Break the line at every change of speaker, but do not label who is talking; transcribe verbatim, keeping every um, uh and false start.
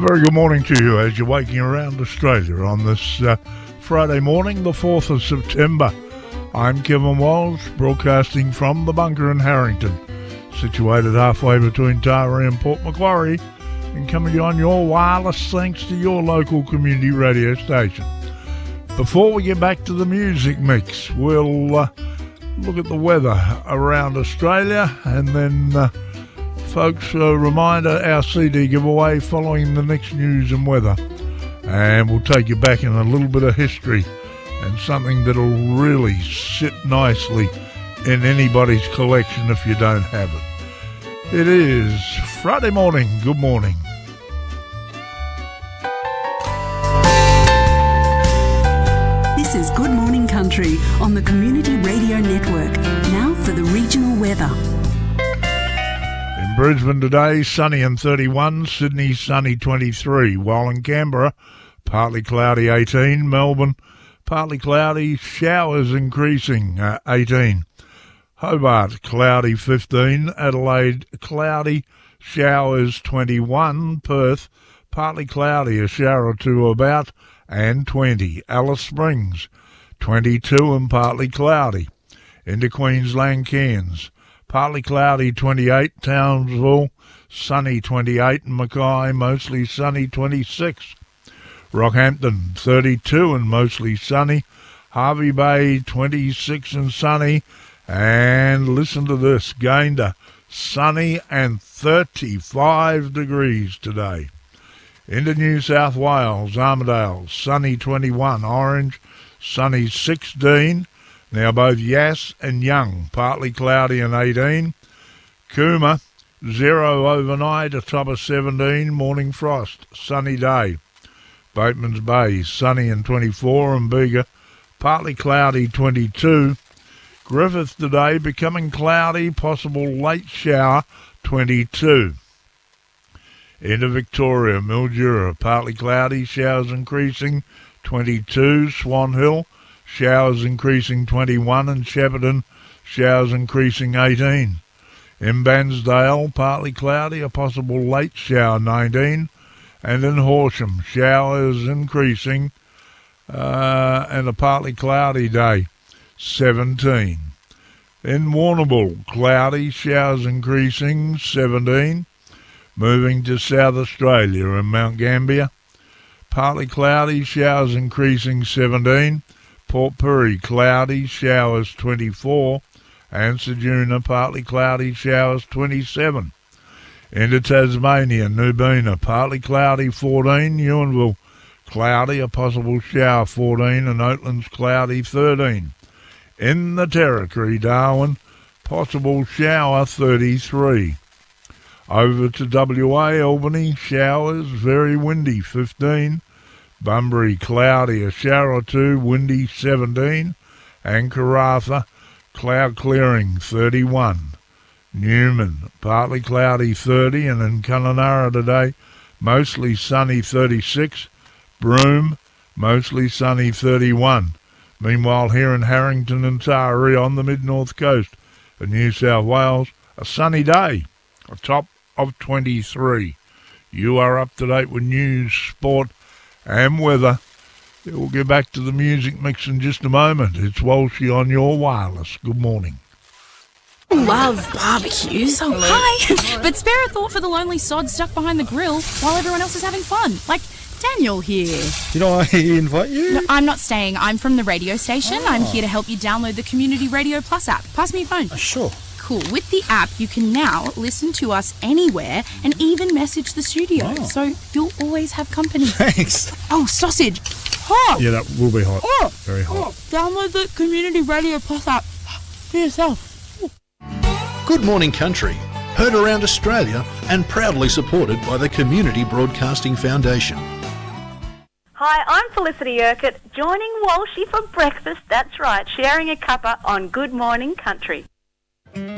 very good morning to you as you're waking around Australia on this uh, Friday morning, the fourth of September. I'm Kevin Walsh, broadcasting from the bunker in Harrington, situated halfway between Taree and Port Macquarie, and coming to you on your wireless thanks to your local community radio station. Before we get back to the music mix, we'll uh, look at the weather around Australia, and then uh, folks, a reminder, our C D giveaway following the next news and weather. And we'll take you back in a little bit of history and something that'll really sit nicely in anybody's collection if you don't have it. It is Friday morning. Good morning.
This is Good Morning Country on the Community Radio Network. Now for the regional weather.
In Brisbane today, sunny and thirty-one, Sydney sunny twenty-three, while in Canberra, partly cloudy eighteen, Melbourne, partly cloudy, showers increasing uh, eighteen, Hobart cloudy fifteen, Adelaide cloudy, showers twenty-one, Perth partly cloudy, a shower or two about, and twenty, Alice Springs twenty-two and partly cloudy, into Queensland, Cairns partly cloudy twenty-eight, Townsville sunny twenty-eight, and Mackay mostly sunny twenty-six, Rockhampton thirty-two and mostly sunny, Hervey Bay twenty-six and sunny, and listen to this, Gayndah sunny and thirty-five degrees today. Into New South Wales, Armidale sunny twenty-one, Orange sunny sixteen, now both Yass and Young partly cloudy and eighteen, Cooma zero overnight, a top of seventeen, morning frost, sunny day, Boatman's Bay sunny and twenty-four, and Bega partly cloudy twenty-two, Griffith today becoming cloudy, possible late shower twenty-two. Into Victoria, Mildura partly cloudy, showers increasing twenty-two, Swan Hill showers increasing twenty-one, and Shepparton showers increasing eighteen. In Bansdale partly cloudy, a possible late shower nineteen, and in Horsham showers increasing uh, and a partly cloudy day seventeen. In Warrnambool cloudy, showers increasing seventeen. Moving to South Australia in Mount Gambier, partly cloudy, showers increasing seventeen, Port Pirie cloudy, showers twenty-four, and Ceduna partly cloudy, showers twenty-seven. Into Tasmania, Nubina partly cloudy fourteen, Ewanville cloudy, a possible shower fourteen, and Oatlands cloudy thirteen. In the Territory, Darwin, possible shower thirty-three. Over to W A, Albany, showers, very windy, fifteen. Bunbury, cloudy, a shower or two, windy, seventeen. And Karratha, cloud clearing, thirty-one. Newman, partly cloudy, thirty. And in Kununurra today, mostly sunny, thirty-six. Broome, mostly sunny, thirty-one. Meanwhile, here in Harrington and Taree on the mid-north coast of New South Wales, a sunny day, a top of twenty-three. You are up to date with news, sport and weather. We'll get back to the music mix in just a moment. It's Walshy on your wireless. Good morning.
Love barbecues. Oh, hi. But spare a thought for the lonely sod stuck behind the grill while everyone else is having fun. Like Daniel here.
Did I invite you?
No, I'm not staying. I'm from the radio station. Oh. I'm here to help you download the Community Radio Plus app. Pass me your phone.
Oh, sure.
Cool. With the app, you can now listen to us anywhere and even message the studio.
Oh.
So you'll always have company.
Thanks.
Oh, sausage. Hot.
Yeah, that will be hot.
Oh.
Very hot.
Oh. Download the Community Radio Plus app for yourself.
Oh. Good Morning Country. Heard around Australia and proudly supported by the Community Broadcasting Foundation.
Hi, I'm Felicity Urquhart, joining Walshy for breakfast. That's right, sharing a cuppa on Good Morning Country.